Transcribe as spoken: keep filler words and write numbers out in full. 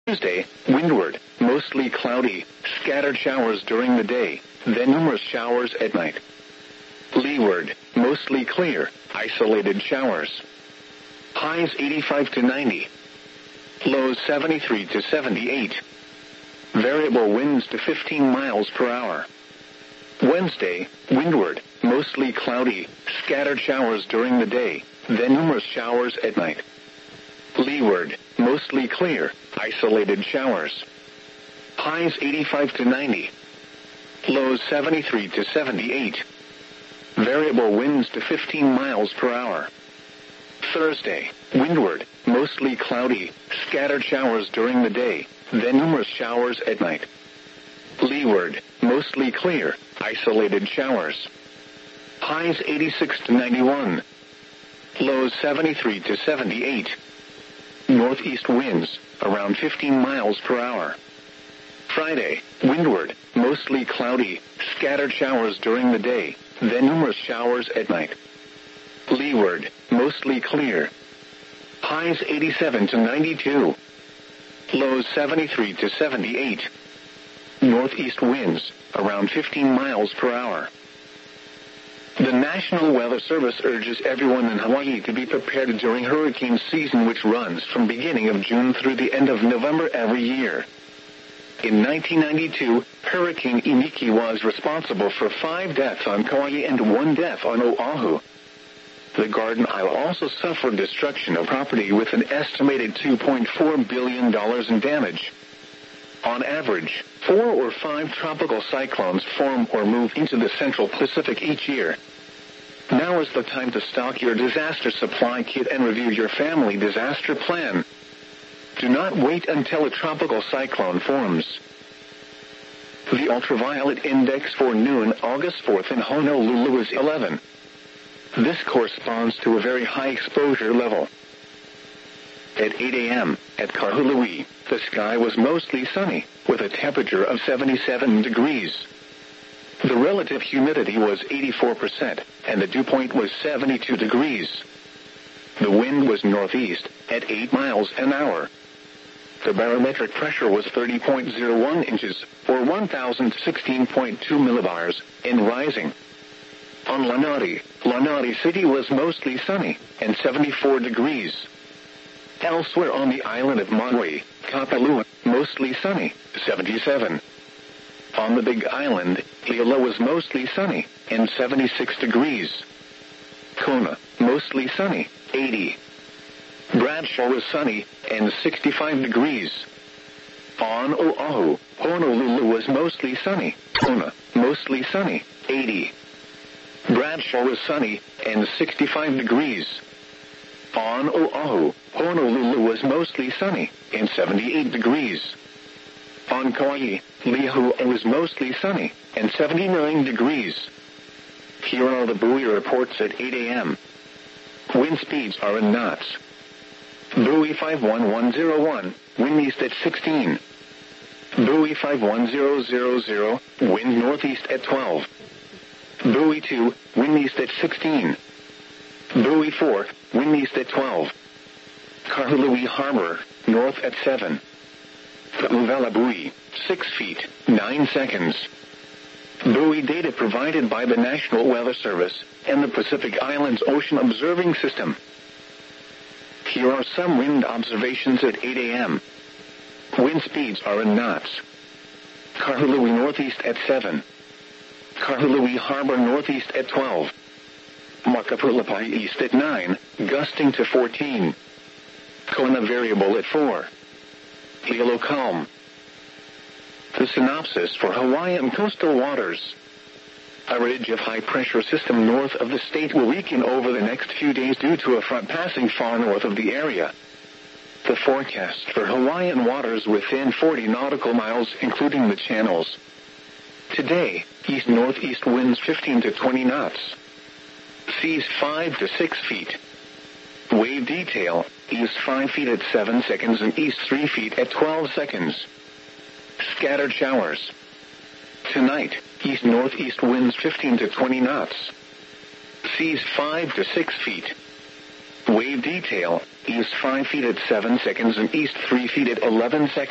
Tuesday, windward, mostly cloudy, scattered showers during the day, then numerous showers at night. Leeward, mostly clear, isolated showers. Highs eighty-five to ninety. Lows seventy-three to seventy-eight. Variable winds to fifteen miles per hour. Wednesday, windward, mostly cloudy, scattered showers during the day, then numerous showers at night. Leeward, mostly clear, isolated showers. Highs eighty-five to ninety. Lows seventy-three to seventy-eight. Variable winds to fifteen miles per hour. Thursday, windward, mostly cloudy, scattered showers during the day, then numerous showers at night. Leeward, mostly clear, isolated showers. Highs eighty-six to ninety-one. Lows seventy-three to seventy-eight. Northeast winds, around fifteen miles per hour. Friday, windward, mostly cloudy, scattered showers during the day, then numerous showers at night. Leeward, mostly clear. Highs eighty-seven to ninety-two. Lows seventy-three to seventy-eight. Northeast winds, around fifteen miles per hour. The National Weather Service urges everyone in Hawaii to be prepared during hurricane season, which runs from beginning of June through the end of November every year. In nineteen ninety-two, Hurricane Iniki was responsible for five deaths on Kauai and one death on Oahu. The Garden Isle also suffered destruction of property with an estimated two point four billion dollars in damage. On average, four or five tropical cyclones form or move into the Central Pacific each year. Now is the time to stock your disaster supply kit and review your family disaster plan. Do not wait until a tropical cyclone forms. The ultraviolet index for noon August fourth in Honolulu is eleven. This corresponds to a very high exposure level. At eight a.m., at Kahului, the sky was mostly sunny, with a temperature of seventy-seven degrees. The relative humidity was eighty-four percent, and the dew point was seventy-two degrees. The wind was northeast, at eight miles an hour. The barometric pressure was thirty point zero one inches, or one thousand sixteen point two millibars, and rising. On Lanai, Lanai City was mostly sunny, and seventy-four degrees. Elsewhere on the island of Maui, Kapalua, mostly sunny, seventy-seven. On the Big Island, Hilo was mostly sunny, and seventy-six degrees. Kona, mostly sunny, eighty. Bradshaw was sunny, and sixty-five degrees. On Oahu, Honolulu was mostly sunny, Kona, mostly sunny, eighty. Bradshaw was sunny, and sixty-five degrees. On Oahu, Honolulu was mostly sunny, and seventy-eight degrees. On Kauai, Lihue was mostly sunny, and seventy-nine degrees. Here are the buoy reports at eight a.m. Wind speeds are in knots. Buoy five one one zero one, wind east at sixteen. Buoy five one zero zero zero, wind northeast at twelve. Buoy two, wind east at sixteen. Buoy four, wind east at twelve. Kahului Harbor, north at seven. Uvela Buoy, six feet, nine seconds. Buoy data provided by the National Weather Service and the Pacific Islands Ocean Observing System. Here are some wind observations at eight a.m. Wind speeds are in knots. Kahului northeast at seven. Kahului Harbor northeast at twelve. Makapulapai east at nine, gusting to fourteen. Kona variable at four. Hilo calm. The synopsis for Hawaiian coastal waters. A ridge of high-pressure system north of the state will weaken over the next few days due to a front passing far north of the area. The forecast for Hawaiian waters within forty nautical miles, including the channels. Today, east-northeast winds fifteen to twenty knots. Seas five to six feet. Wave detail, east five feet at seven seconds and east three feet at twelve seconds. Scattered showers. Tonight, east-northeast winds fifteen to twenty knots. Seas five to six feet. Wave detail, east five feet at seven seconds and east three feet at eleven seconds.